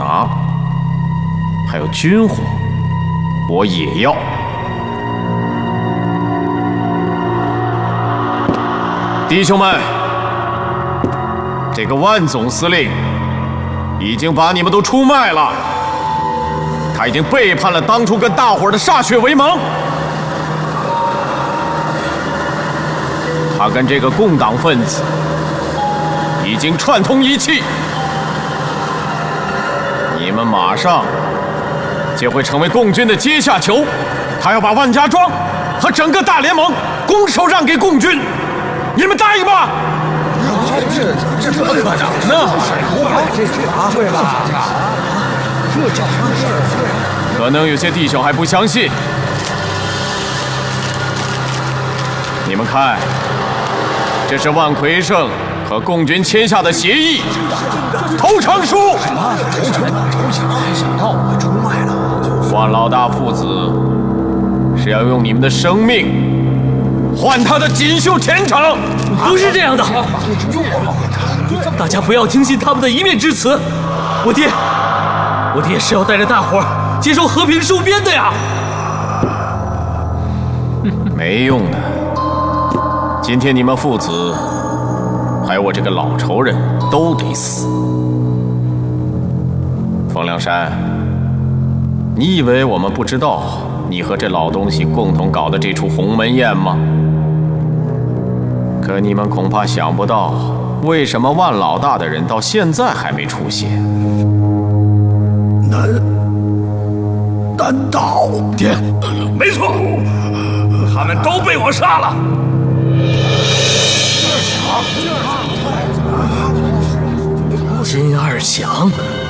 拿，还有军火，我也要。弟兄们，这个万总司令已经把你们都出卖了，他已经背叛了当初跟大伙儿的歃血为盟。他跟这个共党分子已经串通一气，你们马上就会成为共军的阶下囚。他要把万家庄和整个大联盟拱手让给共军，你们答应吗？ 这怎么可能呢？这对吧？ 可能有些弟兄还不相信。你们看，这是万奎胜和共军签下的协议投诚书。 没想到我出卖了。 万老大父子是要用你们的生命换他的锦绣前程。 不是这样的，大家不要听信他们的一面之词。我爹是要带着大伙儿接受和平收编的呀。 没用的，今天你们父子还有我这个老仇人都得死。冯梁山，你以为我们不知道你和这老东西共同搞的这出鸿门宴吗？可你们恐怕想不到，为什么万老大的人到现在还没出现？ 难道爹？没错，他们都被我杀了。金二祥